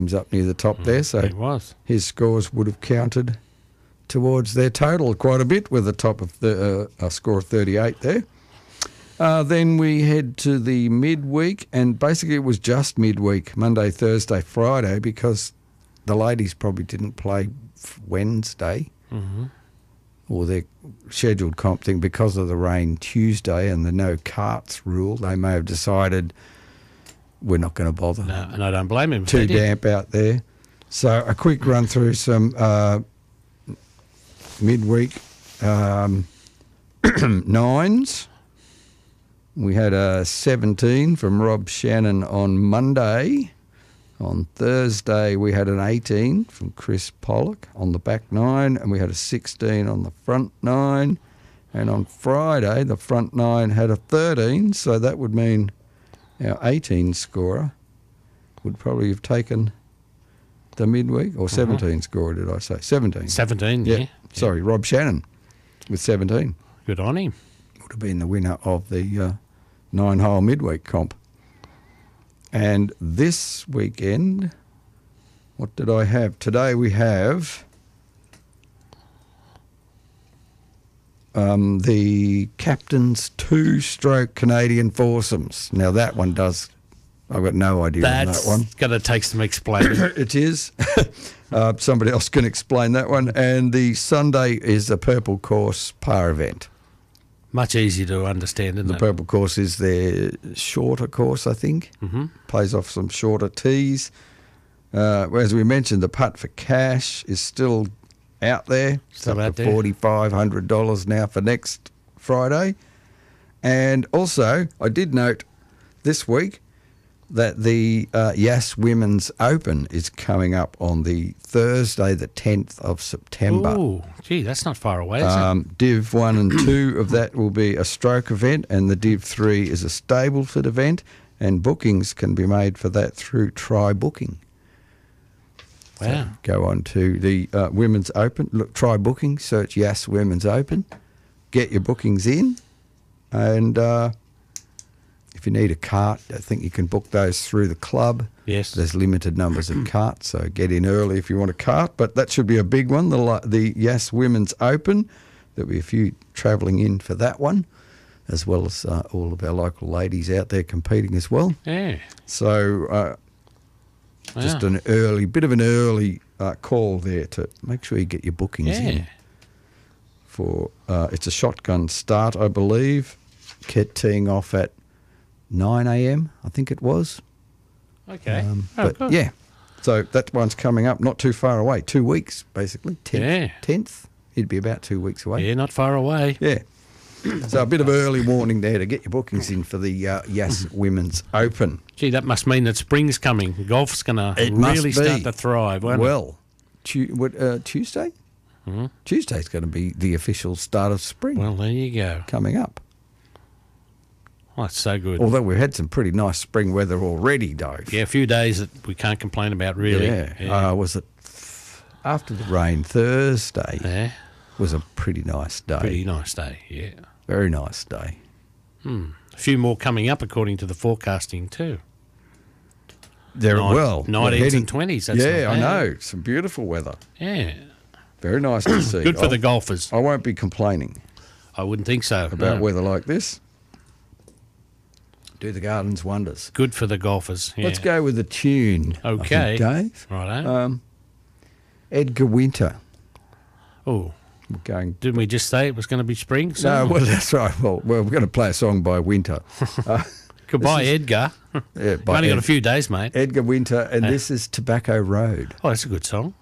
was up near the top there, so It was. his scores would have counted towards their total quite a bit with a top of a score of 38 there. Then we head to the midweek, and basically it was just midweek, Monday, Thursday, Friday, because the ladies probably didn't play Wednesday or their scheduled comp thing because of the rain Tuesday and the no carts rule. They may have decided we're not going to bother. No, and I don't blame him. Too damp out there. So a quick run through some midweek nines. We had a 17 from Rob Shannon on Monday. On Thursday, we had an 18 from Chris Pollock on the back nine, and we had a 16 on the front nine. And on Friday, the front nine had a 13, so that would mean our 18 scorer would probably have taken the midweek, or 17 scorer, did I say? 17. 17, Yeah. yeah. Sorry, Rob Shannon with 17. Good on him. Would have been the winner of the 9-hole midweek comp. And this weekend, what did I have? Today we have the Captain's two-stroke Canadian foursomes. Now that one does, I've got no idea on that one. That's going to take some explaining. It is. Somebody else can explain that one. And the Sunday is a Purple Course par event. Much easier to understand, isn't The it? Purple Course is their shorter course, I think. Mm-hmm. Plays off some shorter tees. As we mentioned, the putt for cash is still out there. Still It's out up to there. $4,500 now for next Friday. And also, I did note this week that the Yas Women's Open is coming up on the Thursday, the 10th of September. Oh, gee, that's not far away, is it? Div 1 and 2 of that will be a stroke event, and the Div 3 is a Stableford event, and bookings can be made for that through Try Booking. Wow. So go on to the Women's Open, look, Try Booking, search Yas Women's Open, get your bookings in, and if you need a cart, I think you can book those through the club. Yes. There's limited numbers of carts, so get in early if you want a cart. But that should be a big one, the Yas Women's Open. There'll be a few travelling in for that one, as well as all of our local ladies out there competing as well. Yeah. So just Wow. bit of an early call there to make sure you get your bookings in. For it's a shotgun start, I believe. Teeing off at 9 a.m, I think it was. Okay. But cool. yeah, so that one's coming up not too far away. 2 weeks, basically. 10th. It'd be about 2 weeks away. Yeah, not far away. Yeah. So a bit of early warning there to get your bookings in for the Yas Women's Open. Gee, that must mean that spring's coming. Golf's going to It must really start be. to thrive, won't it? Well, Tuesday? Mm-hmm. Tuesday's going to be the official start of spring Well, there you go. coming up. Oh, that's so good. Although we've had some pretty nice spring weather already, Dave. Yeah, a few days that we can't complain about, really. Yeah. Was it after the rain? Thursday Yeah. was a pretty nice day. Pretty nice day, yeah. Very nice day. A few more coming up, according to the forecasting, too. They're Nine- 19s heading- and 20s, that's yeah, not I bad. know. Some beautiful weather. Yeah. Very nice to see. Good for the golfers. I won't be complaining I wouldn't think so. about no. weather like this. Do the gardens wonders. Good for the golfers. Yeah. Let's go with the tune. I think, Okay. Dave. Righto. Edgar Winter. Oh, We're going. didn't we just say it was going to be spring? No, soon? well, that's right. Well, we're going to play a song by Winter. Goodbye, this is- Edgar. Yeah, Only got a few days, mate. Edgar Winter, and this is Tobacco Road. Oh, that's a good song.